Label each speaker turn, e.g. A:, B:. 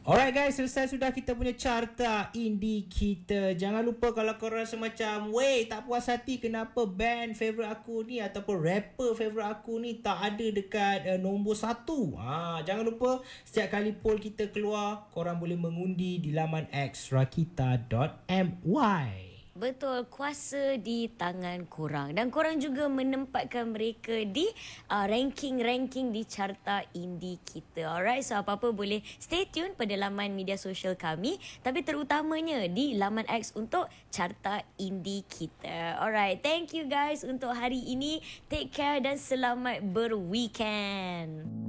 A: Alright guys, selesai sudah kita punya carta indie kita. Jangan lupa kalau korang rasa macam, weh, tak puas hati kenapa band favourite aku ni ataupun rapper favourite aku ni tak ada dekat nombor 1. Jangan lupa setiap kali poll kita keluar, korang boleh mengundi di laman xrakita.my.
B: Betul, kuasa di tangan korang. Dan korang juga menempatkan mereka di ranking-ranking di carta indie kita. Alright, so apa-apa boleh stay tune pada laman media sosial kami. Tapi terutamanya di laman X untuk carta indie kita. Alright, thank you guys untuk hari ini. Take care dan selamat berweekend.